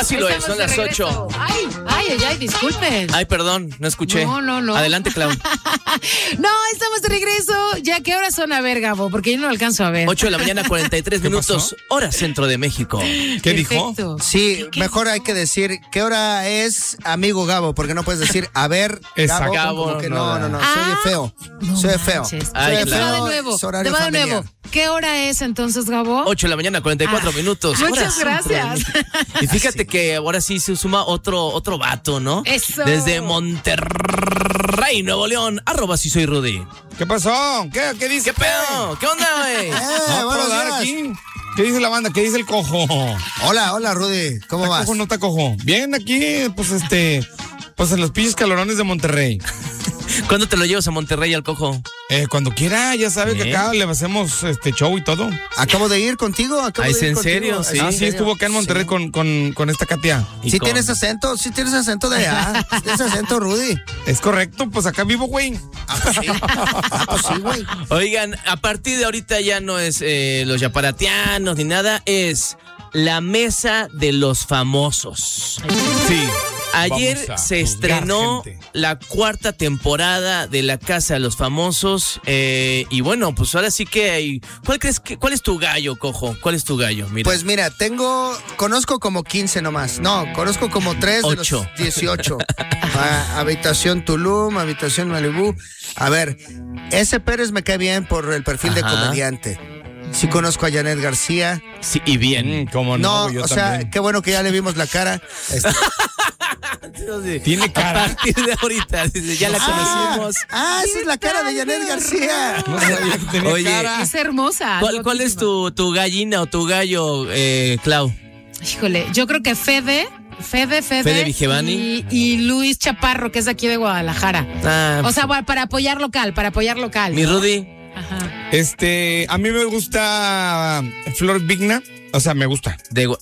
sí lo es, son las 8. Ay, disculpen. Ay, perdón, no escuché. No. Adelante, Clau. No, estamos de regreso. ¿Ya qué horas son? A ver, Gabo, porque yo no alcanzo a ver. 8 de la mañana, 43 minutos, hora centro de México. ¿Qué dijo? Sí, mejor hay que decir qué hora es, amigo Gabo, porque no puedes decir, a ver, Exacto. Gabo, como que no, se oye feo. No Se oye feo. manches. Ay, Te claro. va de nuevo. Es horario Te va de familiar. nuevo. ¿Qué hora es entonces, Gabo? 8 de la mañana, 44 minutos. hora Muchas centro de gracias. México. Y fíjate que ahora sí se suma otro vato, ¿no? Eso. Desde Monterrey, Nuevo León, @sí soy Rudy. ¿Qué pasó? ¿Qué dice? ¿Qué pedo? ¿Qué onda, güey? No, buenos puedo dar días. aquí. ¿Qué dice la banda? ¿Qué dice el cojo? Hola, Rudy, ¿cómo ¿Está vas? cojo o no está cojo? Bien, aquí, pues en los pinches calorones de Monterrey. ¿Cuándo te lo llevas a Monterrey al cojo? Cuando quiera, ya sabe que acá le hacemos show y todo. Acabo de ir contigo. Ah, ¿es en serio? Sí. Sí, estuvo acá en Monterrey con esta Katia. ¿Sí tienes acento? ¿Sí tienes acento de allá? ¿Sí tienes acento, Rudy? Es correcto, pues acá vivo, güey. Pues sí, güey. Oigan, a partir de ahorita ya no es los yaparatianos ni nada, es la mesa de los famosos. Sí. Ayer Vamos a se juzgar estrenó gente. la 4ª temporada de La Casa de los Famosos y bueno, pues ahora sí que hay... ¿Cuál es tu gallo, cojo? ¿Cuál es tu gallo? Mira. Pues mira, conozco como 15 nomás. No, conozco como 3 de 8. los 18. Habitación Tulum, Habitación Malibú. A ver, ese Pérez me cae bien por el perfil de comediante. Sí conozco a Janet García. Sí, y bien. ¿Cómo no? No, Yo o sea, también. qué bueno que ya le vimos la cara. Tiene cara. A partir de ahorita, dice, ya la conocimos. Esa es la cara de Janet García. No sabía que tenía Oye, cara. Es hermosa. ¿Cuál es tu gallina o tu gallo, Clau? Híjole, yo creo que Fede Vigevani. y Luis Chaparro, que es de aquí de Guadalajara. O sea, para apoyar local. Mi Rudy. Ajá. A mí me gusta Flor Vigna. O sea, me gusta.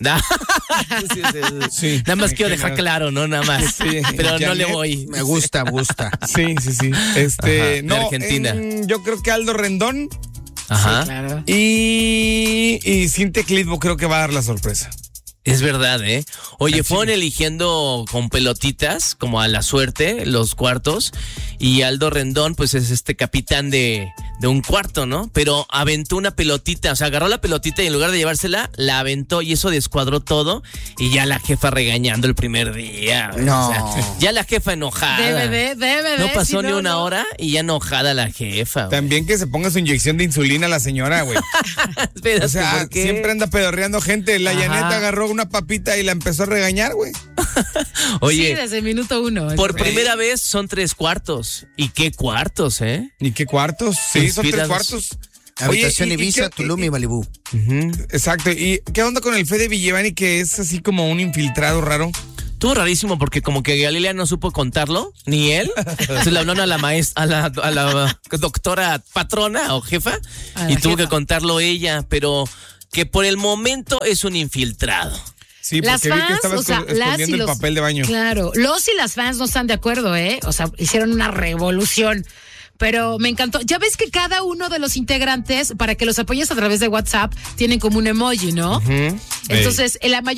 Sí. Nada más quiero dejar claro, ¿no? Nada más. Sí. Pero no Janet, le voy. Me gusta. Sí. Ajá, de No, Argentina. yo creo que Aldo Rendón Ajá. Sí, claro. y Cintia Clitbo creo que va a dar la sorpresa. Es verdad, ¿eh? Oye, Al fueron chile. eligiendo con pelotitas, como a la suerte, los cuartos. Y Aldo Rendón, pues es capitán de un cuarto, ¿no? Pero aventó una pelotita, o sea, agarró la pelotita y en lugar de llevársela, la aventó y eso descuadró todo. Y ya la jefa regañando el primer día. No. O sea, ya la jefa enojada. Debe de. No pasó si ni una no. hora y ya enojada la jefa. güey. También que se ponga su inyección de insulina la señora, güey. Espérate, O sea, ¿por qué? siempre anda pedorreando gente. La Ajá. Janet agarró una papita y la empezó a regañar, güey. Oye, Sí, desde el minuto 1. por primera vez son 3 cuartos. ¿Y qué cuartos, eh? ¿Y qué cuartos? Sí, son 3 Inspirados. cuartos. Habitación Oye, Ibiza, qué- Tulum y Malibú. Exacto. ¿Y qué onda con el Fede Vigevani, que es así como un infiltrado raro? Estuvo rarísimo porque como que Galilea no supo contarlo, ni él. Entonces le hablaron a la maestra, a la doctora patrona o jefa, A la y tuvo jefa. que contarlo ella, pero que por el momento es un infiltrado. Sí, Las porque vi que fans, estaba o sea, las y escondiendo el los... papel de baño. Claro, los y las fans no están de acuerdo, ¿eh? O sea, hicieron una revolución. Pero me encantó. Ya ves que cada uno de los integrantes, para que los apoyes a través de WhatsApp, tienen como un emoji, ¿no? Entonces, la mayoría